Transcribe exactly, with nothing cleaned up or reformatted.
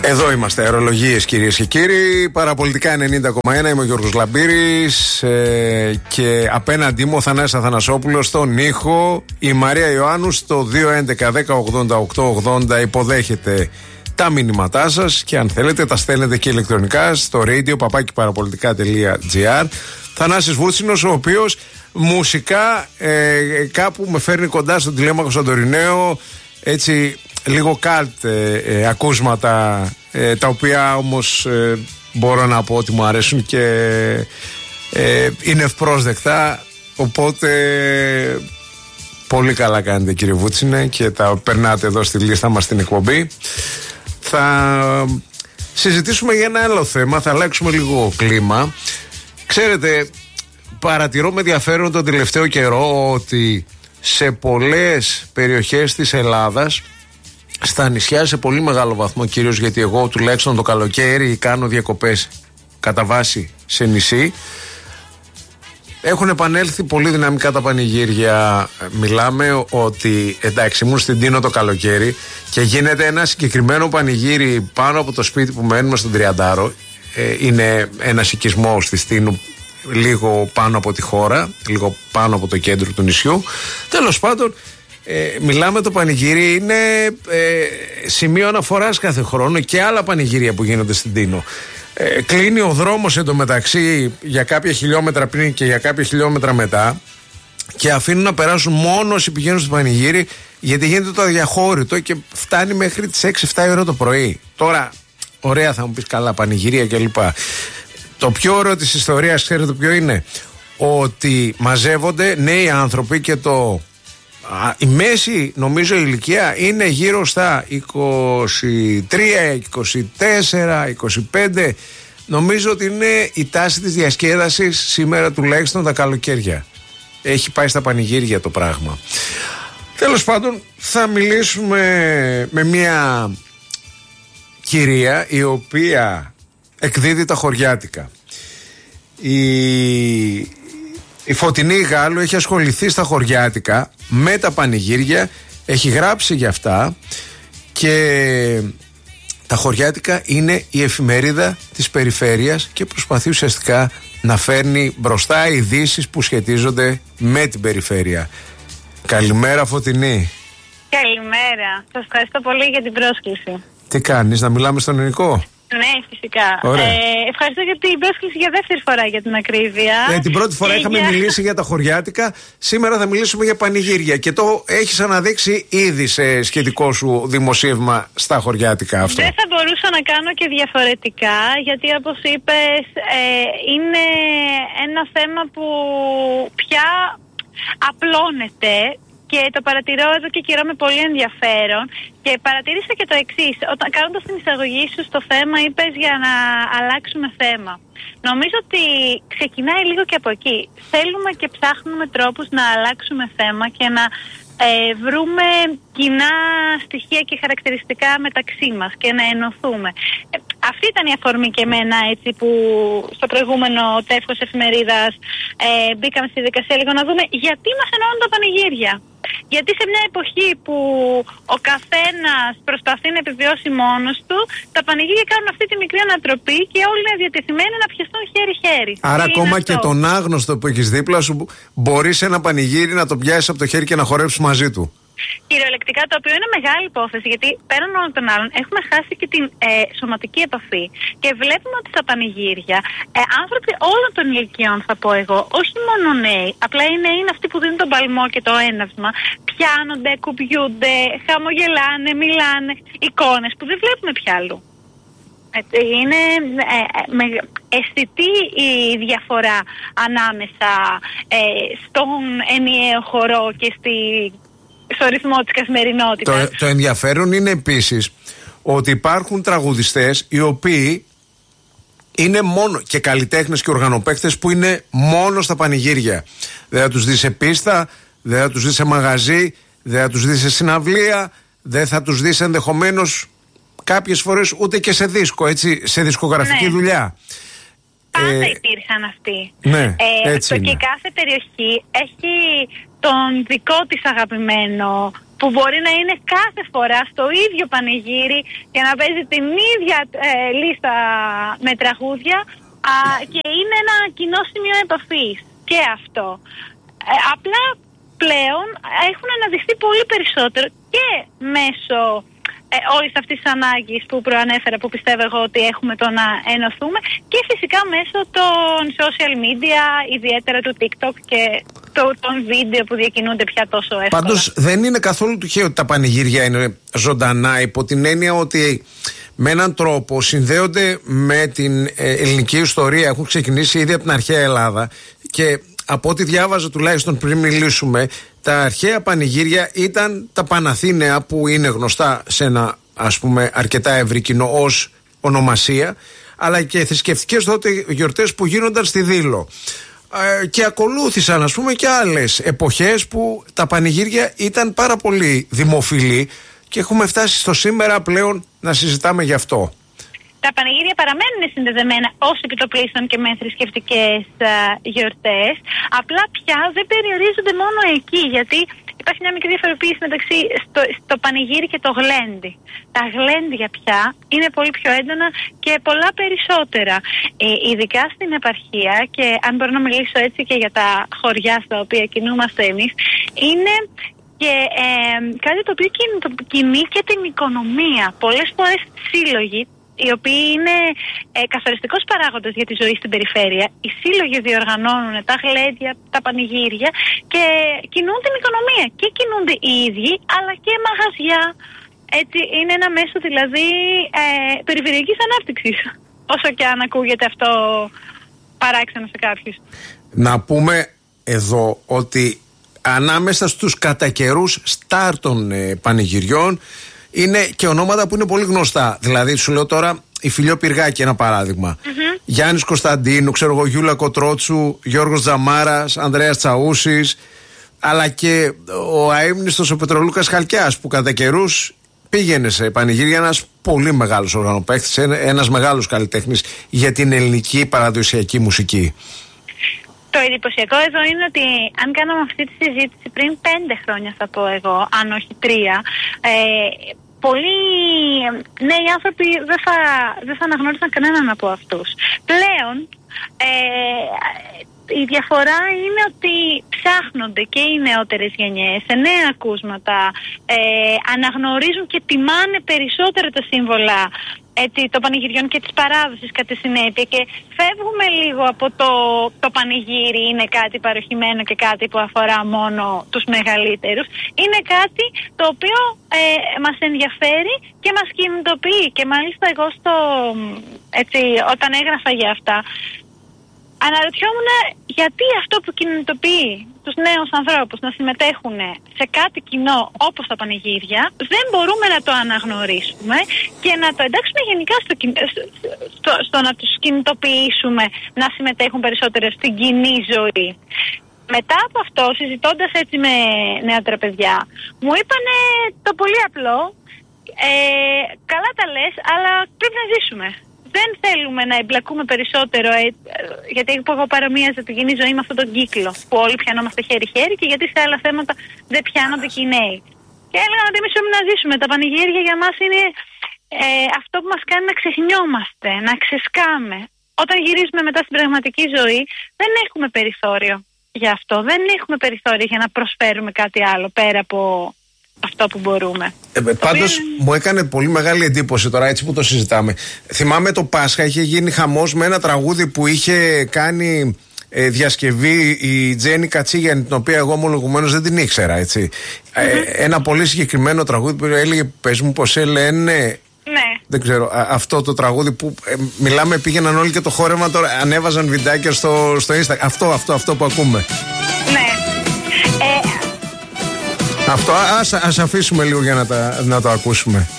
Εδώ είμαστε, αερολογίες κυρίες και κύριοι. Παραπολιτικά ενενήντα κόμμα ένα, είμαι ο Γιώργος Λαμπύρης ε, και απέναντί μου ο Θανάσης Αθανασόπουλος στον ήχο, η Μαρία Ιωάννου στο δύο έντεκα δέκα ογδόντα οκτώ ογδόντα. Υποδέχεται τα μηνύματά σας και αν θέλετε τα στέλνετε και ηλεκτρονικά στο radio παπάκι παραπολιτικά τελεία τζι άρ. Θανάσης Βούτσινος, ο οποίος μουσικά ε, κάπου με φέρνει κοντά στον Τηλέμαχο Σαντοριναίο, έτσι λίγο καλτ ε, ε, ακούσματα, ε, τα οποία όμως ε, μπορώ να πω ότι μου αρέσουν και ε, είναι ευπρόσδεκτα, οπότε πολύ καλά κάνετε κύριε Βούτσινε και τα περνάτε εδώ στη λίστα μας στην εκπομπή. Θα συζητήσουμε για ένα άλλο θέμα, θα αλλάξουμε λίγο κλίμα. Ξέρετε, παρατηρώ με ενδιαφέρον τον τελευταίο καιρό ότι σε πολλές περιοχές της Ελλάδας, στα νησιά σε πολύ μεγάλο βαθμό, κυρίως γιατί εγώ τουλάχιστον το καλοκαίρι κάνω διακοπές κατά βάση σε νησί, έχουν επανέλθει πολύ δυναμικά τα πανηγύρια. Μιλάμε ότι εντάξει, ήμουν στην Τίνο το καλοκαίρι και γίνεται ένα συγκεκριμένο πανηγύρι πάνω από το σπίτι που μένουμε στον Τριαντάρο. ε, Είναι ένας οικισμός στη Τίνο, λίγο πάνω από τη χώρα, λίγο πάνω από το κέντρο του νησιού. Τέλος πάντων, ε, μιλάμε, το πανηγύρι είναι ε, σημείο αναφοράς κάθε χρόνο και άλλα πανηγύρια που γίνονται στην Τίνο. Ε, κλείνει ο δρόμος εντωμεταξύ για κάποια χιλιόμετρα πριν και για κάποια χιλιόμετρα μετά και αφήνουν να περάσουν μόνο όσοι πηγαίνουν στο πανηγύρι, γιατί γίνεται το αδιαχώρητο και φτάνει μέχρι τις έξι εφτά η ώρα το πρωί. Τώρα, ωραία, θα μου πεις, καλά πανηγύρια κλπ. Το πιο ωραίο της ιστορίας, ξέρετε ποιο είναι? Ότι μαζεύονται νέοι άνθρωποι και το α, η μέση νομίζω η ηλικία είναι γύρω στα είκοσι τρία, είκοσι τέσσερα, είκοσι πέντε. Νομίζω ότι είναι η τάση της διασκέδασης σήμερα, τουλάχιστον τα καλοκαίρια. Έχει πάει στα πανηγύρια το πράγμα. Τέλος πάντων, θα μιλήσουμε με μια κυρία η οποία εκδίδει τα χωριάτικα. Η, η Φωτεινή Γάλλου έχει ασχοληθεί στα χωριάτικα με τα πανηγύρια, έχει γράψει για αυτά και τα χωριάτικα είναι η εφημερίδα της περιφέρειας και προσπαθεί ουσιαστικά να φέρνει μπροστά ειδήσεις που σχετίζονται με την περιφέρεια. Καλημέρα Φωτεινή. Καλημέρα, σας ευχαριστώ πολύ για την πρόσκληση. Τι κάνεις, να μιλάμε στον ελληνικό? Ναι, φυσικά. Ε, ευχαριστώ για την πρόσκληση για δεύτερη φορά, για την ακρίβεια. Ε, την πρώτη φορά είχαμε για... μιλήσει για τα χωριάτικα. Σήμερα θα μιλήσουμε για πανηγύρια. Και το έχεις αναδείξει ήδη σε σχετικό σου δημοσίευμα στα χωριάτικα αυτό. Δεν θα μπορούσα να κάνω και διαφορετικά, γιατί όπως είπες, ε, είναι ένα θέμα που πια απλώνεται. Και το παρατηρώ εδώ και καιρό με πολύ ενδιαφέρον. Και παρατήρησα και το εξής. Όταν κάνοντας την εισαγωγή σου στο θέμα, είπες για να αλλάξουμε θέμα. Νομίζω ότι ξεκινάει λίγο και από εκεί. Θέλουμε και ψάχνουμε τρόπους να αλλάξουμε θέμα και να ε, βρούμε κοινά στοιχεία και χαρακτηριστικά μεταξύ μας και να ενωθούμε. Ε, αυτή ήταν η αφορμή και εμένα, έτσι, που στο προηγούμενο τεύχος εφημερίδας ε, μπήκαμε στη δικασία λίγο να δούμε γιατί μας ενώνουν τα πανηγύρια. Γιατί σε μια εποχή που ο καθένας προσπαθεί να επιβιώσει μόνος του, τα πανηγύρια κάνουν αυτή τη μικρή ανατροπή και όλοι είναι διατεθειμένοι να πιαστούν χέρι-χέρι. Άρα τι ακόμα και τον άγνωστο που έχεις δίπλα σου μπορείς ένα πανηγύρι να το πιάσεις από το χέρι και να χορέψεις μαζί του. Κυριολεκτικά, το οποίο είναι μεγάλη υπόθεση, γιατί πέραν όλων των άλλων έχουμε χάσει και την ε, σωματική επαφή. Και βλέπουμε ότι στα πανηγύρια ε, άνθρωποι όλων των ηλικιών, θα πω εγώ, όχι μόνο νέοι, απλά οι νέοι είναι αυτοί που δίνουν τον παλμό και το έναυσμα, πιάνονται, κουμπιούνται, χαμογελάνε, μιλάνε, εικόνες που δεν βλέπουμε πια αλλού. Είναι ε, με, αισθητή η διαφορά ανάμεσα ε, στον ενιαίο χορό και στη στο ρυθμό της καθημερινότητας. Το, το ενδιαφέρον είναι επίσης ότι υπάρχουν τραγουδιστές οι οποίοι είναι μόνο, και καλλιτέχνες και οργανοπαίκτες που είναι μόνο στα πανηγύρια. Δεν θα τους δεις σε πίστα, δεν θα τους δεις σε μαγαζί, δεν θα τους δεις σε συναυλία, δεν θα τους δεις ενδεχομένως κάποιες φορές ούτε και σε δίσκο, έτσι, σε δισκογραφική ναι. δουλειά. Πάντα ε, υπήρχαν αυτοί. Ναι, ε, έτσι το είναι. Και κάθε περιοχή έχει τον δικό της αγαπημένο, που μπορεί να είναι κάθε φορά στο ίδιο πανηγύρι για να παίζει την ίδια ε, λίστα με τραγούδια, α, και είναι ένα κοινό σημείο επαφής και αυτό. Ε, απλά πλέον έχουν αναδειχθεί πολύ περισσότερο και μέσω ε, όλης αυτής της ανάγκης που προανέφερα, που πιστεύω εγώ ότι έχουμε το να ενωθούμε, και φυσικά μέσω των social media, ιδιαίτερα του TikTok και το, των βίντεο που διακινούνται πια τόσο εύκολα. Πάντως δεν είναι καθόλου τυχαίο ότι τα πανηγύρια είναι ζωντανά, υπό την έννοια ότι με έναν τρόπο συνδέονται με την ε, ελληνική ιστορία, έχουν ξεκινήσει ήδη από την αρχαία Ελλάδα, και από ό,τι διάβαζα τουλάχιστον πριν μιλήσουμε, τα αρχαία πανηγύρια ήταν τα Παναθήναια, που είναι γνωστά σε ένα, ας πούμε, αρκετά ευρύ κοινό ως ονομασία, αλλά και θρησκευτικές τότε γιορτές που γίνονταν στη Δήλο. Ε, και ακολούθησαν, ας πούμε, και άλλες εποχές που τα πανηγύρια ήταν πάρα πολύ δημοφιλή, και έχουμε φτάσει στο σήμερα πλέον να συζητάμε γι' αυτό. Τα πανηγύρια παραμένουν συνδεδεμένα ως επιτοπλίστων και με θρησκευτικές uh, γιορτές. Απλά πια δεν περιορίζονται μόνο εκεί, γιατί υπάρχει μια μικρή διαφοροποίηση μεταξύ στο, στο πανηγύρι και το γλέντι. Τα γλέντια πια είναι πολύ πιο έντονα και πολλά περισσότερα. Ε, ειδικά στην επαρχία, και αν μπορώ να μιλήσω έτσι και για τα χωριά στα οποία κινούμαστε εμείς, είναι και ε, κάτι το οποίο κινεί και την οικονομία. Πολλές φορές σύλλογοι, οι οποίοι είναι ε, καθοριστικός παράγοντας για τη ζωή στην περιφέρεια, οι σύλλογοι διοργανώνουν τα γλέντια, τα πανηγύρια και κινούν την οικονομία. Και κινούνται οι ίδιοι, αλλά και μαγαζιά. Έτσι, είναι ένα μέσο δηλαδή ε, περιφερειακής ανάπτυξης, όσο και αν ακούγεται αυτό παράξενο σε κάποιους. Να πούμε εδώ ότι ανάμεσα στους κατά καιρούς στάρ των ε, πανηγυριών είναι και ονόματα που είναι πολύ γνωστά. Δηλαδή, σου λέω τώρα η Φιλιό Πυργάκη, ένα παράδειγμα. Mm-hmm. Γιάννης Κωνσταντίνου, ξέρω εγώ, Γιούλα Κοτρότσου, Γιώργος Τζαμάρας, Ανδρέας Τσαούσης, αλλά και ο αείμνηστος ο Πετρολούκας Χαλκιάς, που κατά καιρούς πήγαινε σε πανηγύρια, ένας πολύ μεγάλος οργανοπαίκτης, ένας μεγάλος καλλιτέχνης για την ελληνική παραδοσιακή μουσική. Το εντυπωσιακό εδώ είναι ότι αν κάναμε αυτή τη συζήτηση πριν πέντε χρόνια, θα πω εγώ, αν όχι τρία, ε, πολλοί νέοι άνθρωποι δεν θα, δεν θα αναγνώρισαν κανέναν από αυτούς. Πλέον ε, η διαφορά είναι ότι ψάχνονται και οι νεότερες γενιές σε νέα ακούσματα, ε, αναγνωρίζουν και τιμάνε περισσότερο τα σύμβολα έτσι, των πανηγυριών και της παράδοσης κατά συνέπεια, και φεύγουμε λίγο από το, το πανηγύρι είναι κάτι παροχημένο και κάτι που αφορά μόνο τους μεγαλύτερους. Είναι κάτι το οποίο ε, μας ενδιαφέρει και μας κινητοποιεί, και μάλιστα εγώ στο, έτσι, όταν έγραφα για αυτά αναρωτιόμουν γιατί αυτό που κινητοποιεί τους νέους ανθρώπους να συμμετέχουν σε κάτι κοινό όπως τα πανηγύρια δεν μπορούμε να το αναγνωρίσουμε και να το εντάξουμε γενικά στο, στο, στο να τους κινητοποιήσουμε να συμμετέχουν περισσότερο στην κοινή ζωή. Μετά από αυτό, συζητώντας έτσι με νεότερα παιδιά, μου είπανε το πολύ απλό, ε, καλά τα λες, αλλά πρέπει να ζήσουμε. Δεν θέλουμε να εμπλακούμε περισσότερο, ε, γιατί εγώ παρομοίαζα την κοινή ζωή με αυτόν τον κύκλο που όλοι πιανόμαστε χέρι-χέρι, και γιατί σε άλλα θέματα δεν πιάνονται και οι νέοι. Και έλεγα ότι εμείς πρέπει να ζήσουμε. Τα πανηγύρια για μας είναι ε, αυτό που μας κάνει να ξεχνιόμαστε, να ξεσκάμε. Όταν γυρίζουμε μετά στην πραγματική ζωή, δεν έχουμε περιθώριο για αυτό. Δεν έχουμε περιθώριο για να προσφέρουμε κάτι άλλο πέρα από αυτό που μπορούμε. Ε, πάντως οποίο... μου έκανε πολύ μεγάλη εντύπωση τώρα, έτσι που το συζητάμε. Θυμάμαι το Πάσχα είχε γίνει χαμός με ένα τραγούδι που είχε κάνει ε, διασκευή η Τζέννη Κατσίγιανη, την οποία εγώ ομολογουμένως δεν την ήξερα, έτσι. Mm-hmm. Ε, ένα πολύ συγκεκριμένο τραγούδι που έλεγε, πες μου πως λένε. Ναι. Δεν ξέρω, α, αυτό το τραγούδι που ε, μιλάμε, πήγαιναν όλοι και το χόρεμα, τώρα ανέβαζαν βιντεάκια στο, στο Instagram. Αυτό, αυτό, αυτό που ακούμε. Ναι. Ε, Αυτό ας, ας αφήσουμε λίγο για να, τα, να το ακούσουμε.